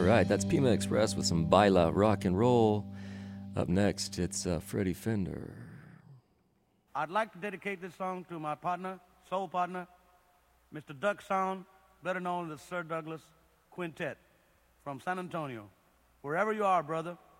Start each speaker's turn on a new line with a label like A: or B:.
A: right, that's Pima Express with some Baila rock and roll. Up next, it's Freddie Fender.
B: I'd like to dedicate this song to my partner, soul partner, Mr. Duck Sound, better known as Sir Douglas Quintet from San Antonio. Wherever you are, brother,